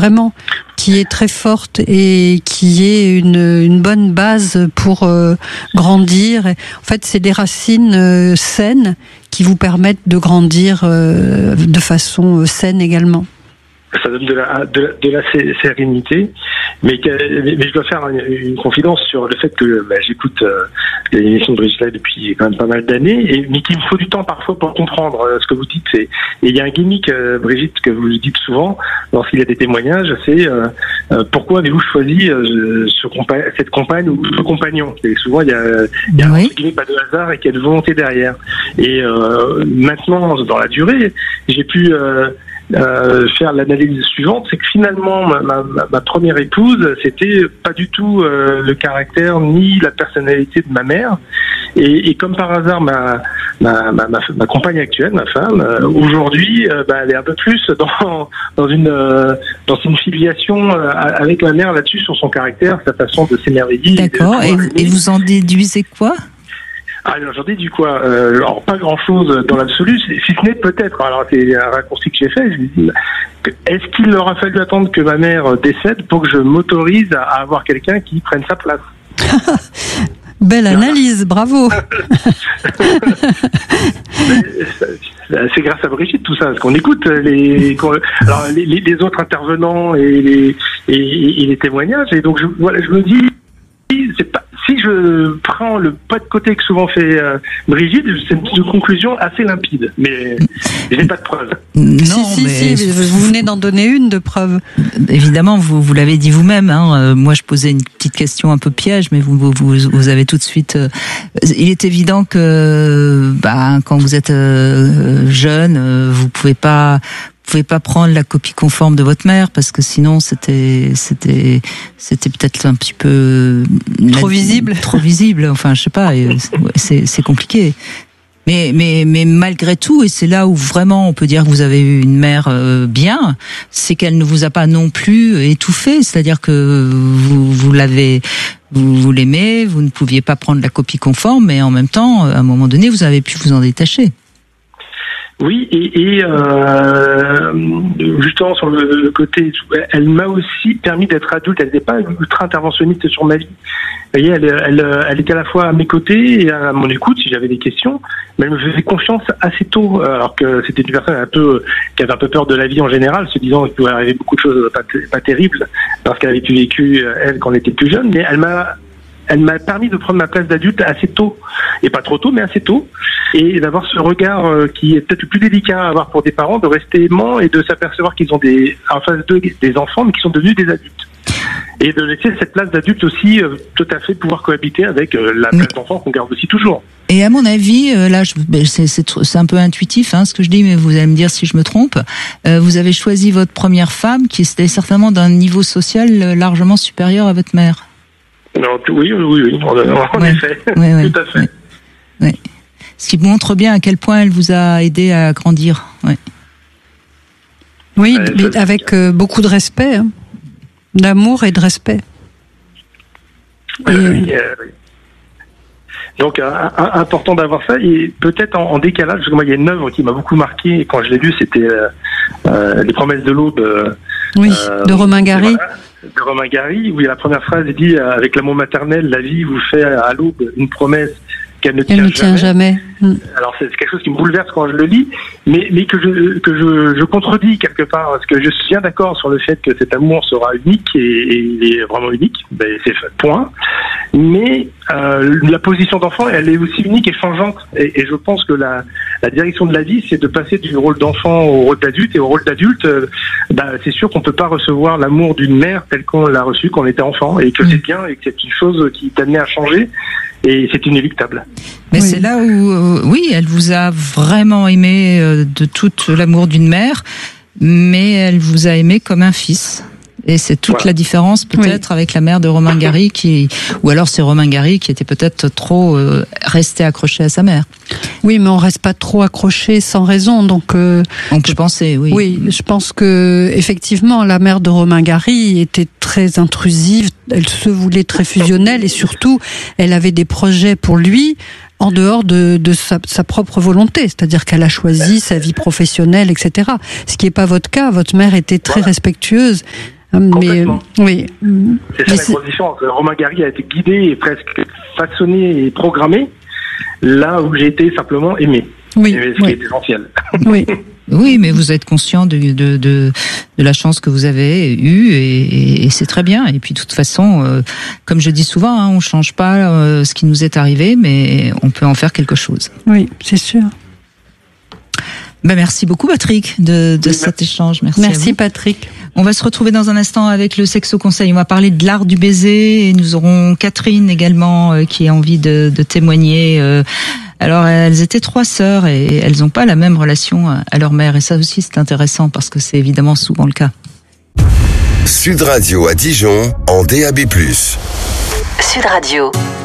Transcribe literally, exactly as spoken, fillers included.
vraiment, qui est très forte et qui est une, une bonne base pour euh, grandir. En fait, c'est des racines euh, saines qui vous permettent de grandir euh, de façon euh, saine également. Ça donne de la, de la, de la sérénité, mais, mais, mais je dois faire une, une confidence sur le fait que bah, j'écoute euh, l'émission de Brigitte Lahaie depuis quand même pas mal d'années, et, mais qu'il me faut du temps parfois pour comprendre euh, ce que vous dites. Et il y a un gimmick, euh, Brigitte, que vous dites souvent lorsqu'il y a des témoignages, c'est euh, euh, pourquoi avez-vous choisi euh, ce compa- cette compagne ou ce compagnon. Et souvent il y a, il y a oui. un pas de hasard et qu'il y a de volonté derrière. Et euh, maintenant, dans la durée, j'ai pu euh, Euh, faire l'analyse suivante, c'est que finalement ma, ma, ma première épouse, c'était pas du tout euh, le caractère ni la personnalité de ma mère, et, et comme par hasard ma ma, ma, ma, ma compagne actuelle, ma femme, euh, aujourd'hui, euh, bah, elle est un peu plus dans dans une euh, dans une filiation euh, avec ma mère là-dessus, sur son caractère, sa façon de s'émerveiller. D'accord. Et, et, et vous en déduisez quoi? Alors j'en ai du quoi euh, alors pas grand chose dans l'absolu, si ce n'est peut-être, alors c'est un raccourci que j'ai fait, je me dis, est-ce qu'il leur a fallu attendre que ma mère décède pour que je m'autorise à avoir quelqu'un qui prenne sa place? Belle analyse, bravo. C'est grâce à Brigitte tout ça, parce qu'on écoute les, alors les, les autres intervenants et les, et, et les témoignages, et donc je, voilà, je me dis, c'est pas, si je prends le pas de côté que souvent fait euh, Brigitte, c'est une conclusion assez limpide, mais je n'ai pas de preuves. Non, si, si, mais si, vous venez d'en donner une de preuve. Évidemment, vous, vous l'avez dit vous-même. Hein. Euh, moi, je posais une petite question un peu piège, mais vous, vous, vous avez tout de suite. Euh, il est évident que, bah, quand vous êtes euh, jeune, euh, vous pouvez pas. Vous pouvez pas prendre la copie conforme de votre mère, parce que sinon c'était c'était c'était peut-être un petit peu trop visible. Trop visible. Enfin, je sais pas. C'est c'est compliqué. Mais mais mais malgré tout, et c'est là où vraiment on peut dire que vous avez eu une mère euh, bien, c'est qu'elle ne vous a pas non plus étouffé. C'est-à-dire que vous vous l'avez vous, vous l'aimez, vous ne pouviez pas prendre la copie conforme, mais en même temps, à un moment donné, vous avez pu vous en détacher. Oui, et, et euh, justement sur le, le côté, elle m'a aussi permis d'être adulte. Elle n'était pas ultra interventionniste sur ma vie. Vous voyez, elle, elle, elle était à la fois à mes côtés et à mon écoute si j'avais des questions, mais elle me faisait confiance assez tôt, alors que c'était une personne un peu qui avait un peu peur de la vie en général, se disant qu'il pouvait arriver beaucoup de choses pas, pas terribles parce qu'elle avait pu vécu elle quand elle était plus jeune, mais elle m'a Elle m'a permis de prendre ma place d'adulte assez tôt, et pas trop tôt, mais assez tôt, et d'avoir ce regard euh, qui est peut-être le plus délicat à avoir pour des parents, de rester aimant et de s'apercevoir qu'ils ont des, en face d'eux des enfants, mais qui sont devenus des adultes. Et de laisser cette place d'adulte aussi euh, tout à fait pouvoir cohabiter avec euh, la place d'enfant qu'on garde aussi toujours. Et à mon avis, euh, là, je, c'est, c'est, c'est un peu intuitif hein, ce que je dis, mais vous allez me dire si je me trompe. Euh, vous avez choisi votre première femme qui était certainement d'un niveau social largement supérieur à votre mère. Non, oui, oui, oui, en, en ouais, effet, ouais, ouais, tout à fait. Ouais, ouais. Ce qui montre bien à quel point elle vous a aidé à grandir. Ouais. Oui, ouais, avec euh, beaucoup de respect, hein. D'amour et de respect. Ouais, et... oui, euh, oui. Donc, euh, important d'avoir ça, et peut-être en, en décalage, parce que moi, il y a une œuvre qui m'a beaucoup marqué, et quand je l'ai lue, c'était euh, euh, Les Promesses de l'Aube. Euh, oui, de Romain Gary. Voilà, de Romain Gary, où il y a la première phrase, il dit, avec l'amour maternel, la vie vous fait à l'aube une promesse qu'elle ne tient, ne tient jamais. jamais. Alors c'est quelque chose qui me bouleverse quand je le lis, mais, mais que, je, que je, je contredis quelque part, parce que je suis bien d'accord sur le fait que cet amour sera unique, et, et il est vraiment unique, ben, c'est point. Mais euh, la position d'enfant, elle est aussi unique et changeante. Et, et je pense que la, la direction de la vie, c'est de passer du rôle d'enfant au rôle d'adulte. Et au rôle d'adulte, euh, bah, c'est sûr qu'on peut pas recevoir l'amour d'une mère tel qu'on l'a reçu quand on était enfant, et que mmh. c'est bien, et que c'est une chose qui t'amenait à changer. Et c'est inéluctable. Mais oui. c'est là où, euh, oui, elle vous a vraiment aimé euh, de tout l'amour d'une mère, mais elle vous a aimé comme un fils. Et c'est toute voilà. la différence peut-être oui. avec la mère de Romain Gary, qui, ou alors c'est Romain Gary qui était peut-être trop euh, resté accroché à sa mère. Oui, mais on reste pas trop accroché sans raison, donc. Euh, on peut penser, oui. Oui, je pense que effectivement la mère de Romain Gary était très intrusive, elle se voulait très fusionnelle, et surtout elle avait des projets pour lui en dehors de, de sa, sa propre volonté, c'est-à-dire qu'elle a choisi sa vie professionnelle, et cetera. Ce qui n'est pas votre cas. Votre mère était très voilà. respectueuse. Mais oui. C'est ça la grosse différence. Romain Gary a été guidé et presque façonné et programmé, là où j'ai été simplement aimé. Oui. Ce qui oui. est essentiel. Oui. Oui, mais vous êtes conscient de, de, de, de la chance que vous avez eue et, et, et c'est très bien. Et puis, de toute façon, euh, comme je dis souvent, hein, on change pas euh, ce qui nous est arrivé, mais on peut en faire quelque chose. Oui, c'est sûr. Ben, merci beaucoup, Patrick, de, de oui, cet échange. Merci. Merci, Patrick. On va se retrouver dans un instant avec le Sexo Conseil. On va parler de l'art du baiser et nous aurons Catherine également euh, qui a envie de, de témoigner. Euh, alors, elles étaient trois sœurs et elles n'ont pas la même relation à leur mère. Et ça aussi, c'est intéressant parce que c'est évidemment souvent le cas. Sud Radio à Dijon en D A B plus. Sud Radio.